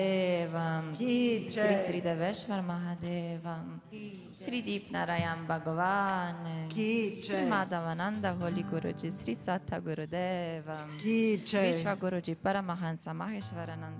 Devam, Ki Sri Jai. Sri Deveshwar Mahadevam, Sri Deep Narayan Bhagavan, Ki Sri Jai. Madhavananda Holy Guruji, Sri Satta Gurudevam, Ki Jai. Vishwa Guruji Paramahansa Maheshwarananda